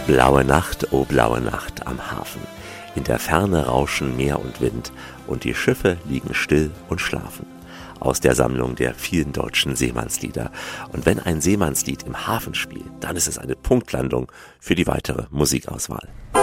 blaue Nacht am Hafen. In der Ferne rauschen Meer und Wind und die Schiffe liegen still und schlafen. Aus der Sammlung der vielen deutschen Seemannslieder. Und wenn ein Seemannslied im Hafen spielt, dann ist es eine Punktlandung für die weitere Musikauswahl.